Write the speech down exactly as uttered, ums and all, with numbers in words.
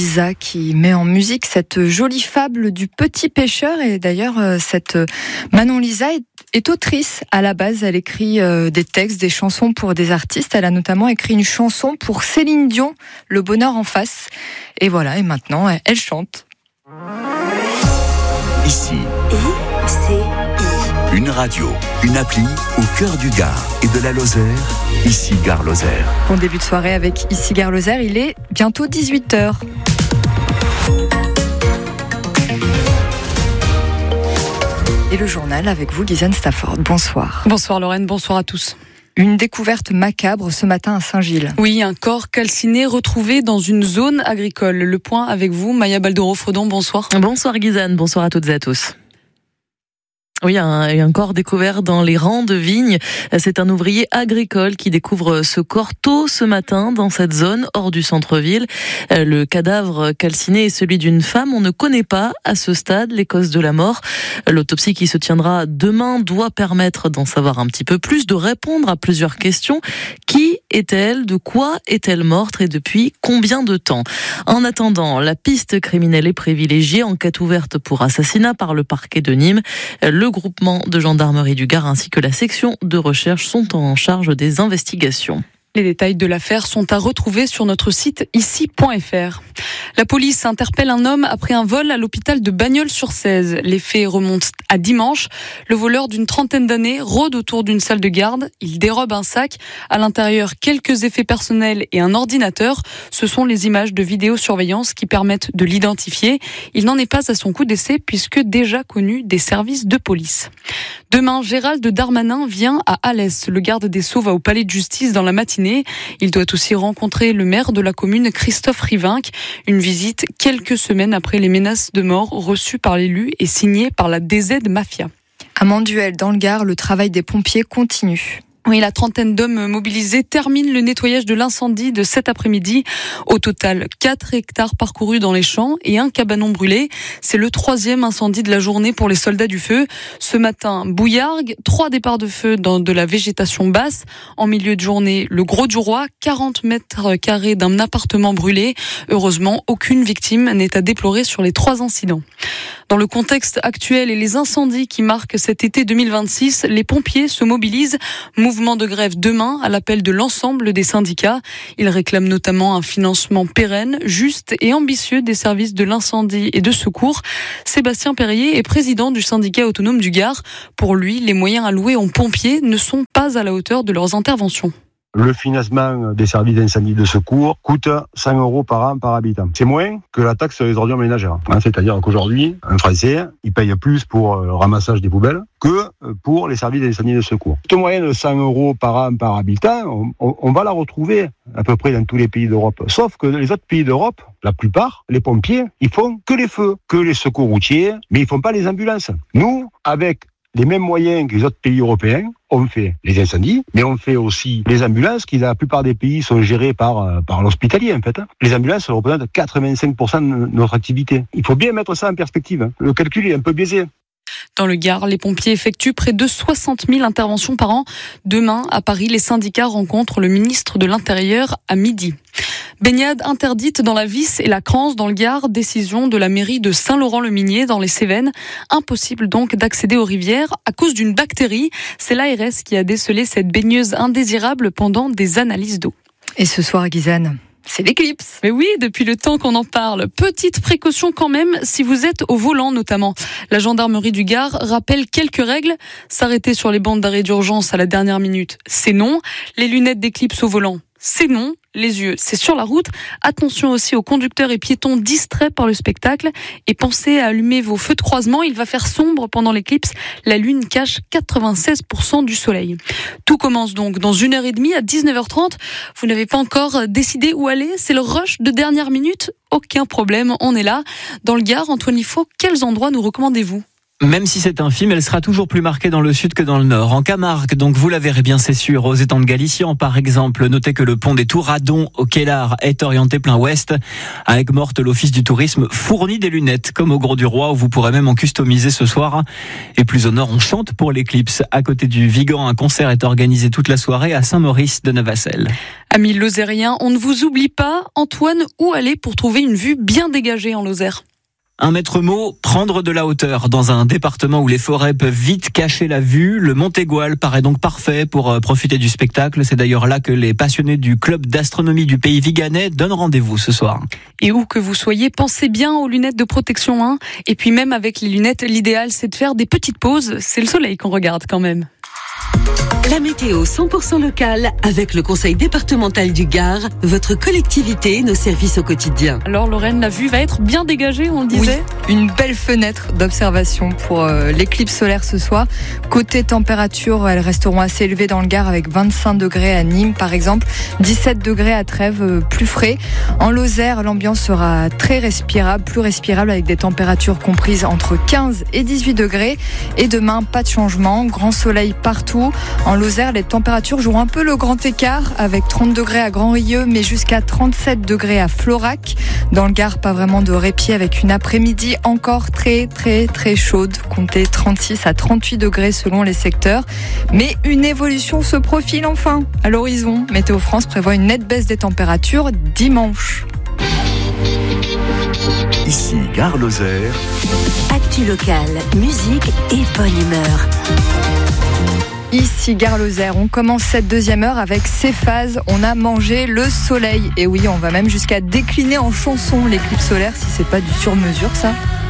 Lisa qui met en musique cette jolie fable du petit pêcheur. Et d'ailleurs, cette Manon Lisa est, est autrice à la base. Elle écrit des textes, des chansons pour des artistes. Elle a notamment écrit une chanson pour Céline Dion, Le bonheur en face. Et voilà, et maintenant, elle, elle chante. Ici, I C I. Une radio, une appli au cœur du Gard et de la Lozère. Ici Gare Lozère. Bon début de soirée avec Ici Gare Lozère, il est bientôt dix-huit heures. Et le journal avec vous, Ghislaine Stafford. Bonsoir. Bonsoir Lorraine, bonsoir à tous. Une découverte macabre ce matin à Saint-Gilles. Oui, un corps calciné retrouvé dans une zone agricole. Le point avec vous, Maya Baldoro-Fredon, bonsoir. Bonsoir Ghislaine, bonsoir à toutes et à tous. Oui, un, un corps découvert dans les rangs de vignes. C'est un ouvrier agricole qui découvre ce corps tôt ce matin dans cette zone hors du centre-ville. Le cadavre calciné est celui d'une femme. On ne connaît pas à ce stade les causes de la mort. L'autopsie qui se tiendra demain doit permettre d'en savoir un petit peu plus, de répondre à plusieurs questions. Qui est-elle? De quoi est-elle morte? Et depuis combien de temps? En attendant, la piste criminelle est privilégiée. Enquête ouverte pour assassinat par le parquet de Nîmes. Le Le groupement de gendarmerie du Gard ainsi que la section de recherche sont en charge des investigations. Les détails de l'affaire sont à retrouver sur notre site ici point f r. La police interpelle un homme après un vol à l'hôpital de Bagnols-sur-Cèze. Les faits remontent à dimanche. Le voleur d'une trentaine d'années rôde autour d'une salle de garde. Il dérobe un sac. À l'intérieur, quelques effets personnels et un ordinateur. Ce sont les images de vidéosurveillance qui permettent de l'identifier. Il n'en est pas à son coup d'essai puisque déjà connu des services de police. Demain, Gérald Darmanin vient à Alès. Le garde des Sceaux va au palais de justice dans la matinée. Il doit aussi rencontrer le maire de la commune, Christophe Rivinc. Une visite quelques semaines après les menaces de mort reçues par l'élu et signées par la D Z Mafia. À Manduel, dans le Gard, le travail des pompiers continue. Oui, la trentaine d'hommes mobilisés termine le nettoyage de l'incendie de cet après-midi. Au total, quatre hectares parcourus dans les champs et un cabanon brûlé. C'est le troisième incendie de la journée pour les soldats du feu. Ce matin, Bouillargues, trois départs de feu dans de la végétation basse. En milieu de journée, le Gros du Roi, quarante mètres carrés d'un appartement brûlé. Heureusement, aucune victime n'est à déplorer sur les trois incidents. Dans le contexte actuel et les incendies qui marquent cet été deux mille vingt-six, les pompiers se mobilisent. Mouvement de grève demain à l'appel de l'ensemble des syndicats. Ils réclament notamment un financement pérenne, juste et ambitieux des services de l'incendie et de secours. Sébastien Perrier est président du syndicat autonome du Gard. Pour lui, les moyens alloués aux pompiers ne sont pas à la hauteur de leurs interventions. Le financement des services d'incendie de secours coûte cent euros par an par habitant. C'est moins que la taxe sur les ordures ménagères. C'est-à-dire qu'aujourd'hui, un Français, il paye plus pour le ramassage des poubelles que pour les services d'incendie de secours. Cette moyenne de cent euros par an par habitant, on, on va la retrouver à peu près dans tous les pays d'Europe. Sauf que les autres pays d'Europe, la plupart, les pompiers, ils font que les feux, que les secours routiers, mais ils font pas les ambulances. Nous, avec les mêmes moyens que les autres pays européens, on fait les incendies, mais on fait aussi les ambulances, qui dans la plupart des pays sont gérées par, par l'hospitalier en fait. Les ambulances représentent quatre-vingt-cinq pour cent de notre activité. Il faut bien mettre ça en perspective. Le calcul est un peu biaisé. Dans le Gard, les pompiers effectuent près de soixante mille interventions par an. Demain, à Paris, les syndicats rencontrent le ministre de l'Intérieur à midi. Baignade interdite dans la Vis et la Crance dans le Gard, décision de la mairie de Saint-Laurent-le-Minier dans les Cévennes. Impossible donc d'accéder aux rivières à cause d'une bactérie. C'est l'A R S qui a décelé cette baigneuse indésirable pendant des analyses d'eau. Et ce soir, Ghislaine, c'est l'éclipse. Mais oui, depuis le temps qu'on en parle. Petite précaution quand même, si vous êtes au volant notamment. La gendarmerie du Gard rappelle quelques règles. S'arrêter sur les bandes d'arrêt d'urgence à la dernière minute, c'est non. Les lunettes d'éclipse au volant, c'est non. Les yeux, c'est sur la route. Attention aussi aux conducteurs et piétons distraits par le spectacle. Et pensez à allumer vos feux de croisement. Il va faire sombre pendant l'éclipse. La lune cache quatre-vingt-seize pour cent du soleil. Tout commence donc dans une heure et demie à dix-neuf heures trente. Vous n'avez pas encore décidé où aller? C'est le rush de dernière minute? Aucun problème, on est là. Dans le Gard, Antoine Liffaut, quels endroits nous recommandez-vous? Même si c'est infime, elle sera toujours plus marquée dans le sud que dans le nord. En Camargue, donc vous la verrez bien, c'est sûr. Aux étangs de Galician, par exemple, notez que le pont des Touradons au Kellar est orienté plein ouest. À Aigues-Mortes, l'Office du tourisme fournit des lunettes, comme au Gros du Roi, où vous pourrez même en customiser ce soir. Et plus au nord, on chante pour l'éclipse. À côté du Vigan, un concert est organisé toute la soirée à Saint-Maurice de Neuvacelle. Amis lozériens, on ne vous oublie pas. Antoine, où aller pour trouver une vue bien dégagée en Lozère ? Un maître mot, prendre de la hauteur. Dans un département où les forêts peuvent vite cacher la vue, le Montégoal paraît donc parfait pour profiter du spectacle. C'est d'ailleurs là que les passionnés du club d'astronomie du pays viganais donnent rendez-vous ce soir. Et où que vous soyez, pensez bien aux lunettes de protection. Hein. Et puis même avec les lunettes, l'idéal c'est de faire des petites pauses. C'est le soleil qu'on regarde quand même. La météo cent pour cent locale avec le conseil départemental du Gard, votre collectivité, nos services au quotidien. Alors Lorraine, la vue va être bien dégagée, on le disait. Oui, une belle fenêtre d'observation pour euh, l'éclipse solaire ce soir. Côté température, elles resteront assez élevées dans le Gard avec vingt-cinq degrés à Nîmes par exemple, dix-sept degrés à Trèves, euh, plus frais. En Lozère, l'ambiance sera très respirable, plus respirable avec des températures comprises entre quinze et dix-huit degrés. Et demain, pas de changement, grand soleil partout. En Lozère, les températures joueront un peu le grand écart avec trente degrés à Grand-Rieux mais jusqu'à trente-sept degrés à Florac. Dans le Gard, pas vraiment de répit avec une après-midi encore très très très chaude. Comptez trente-six à trente-huit degrés selon les secteurs. Mais une évolution se profile enfin à l'horizon. Météo France prévoit une nette baisse des températures dimanche. Ici, Gare Lozère. Actu locale, musique et bonne humeur. Ici, Gare Lozère, on commence cette deuxième heure avec Céphase, on a mangé le soleil. Et oui, on va même jusqu'à décliner en chanson l'éclipse solaire, si c'est pas du sur-mesure ça.